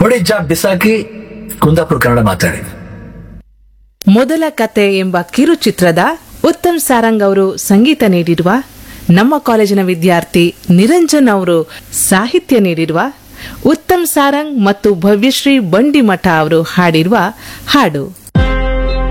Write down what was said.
Kabaddi job ಬಿಸಾಕಿ ಕುಂದಾಪುರ ಕನ್ನಡ ಮಾತಾಡಿ. ಮೊದಲ ಕತೆ ಎಂಬ ಕಿರುಚಿತ್ರದ ಉತ್ತಮ್ ಸಾರಂಗ್ ಅವರು ಸಂಗೀತ ನೀಡಿರುವ, ನಮ್ಮ ಕಾಲೇಜಿನ ವಿದ್ಯಾರ್ಥಿ ನಿರಂಜನ್ ಅವರು ಸಾಹಿತ್ಯ ನೀಡಿರುವ, ಉತ್ತಮ್ ಸಾರಂಗ್ ಮತ್ತು ಭವ್ಯಶ್ರೀ ಬಂಡಿಮಠ ಅವರು ಹಾಡಿರುವ ಹಾಡು.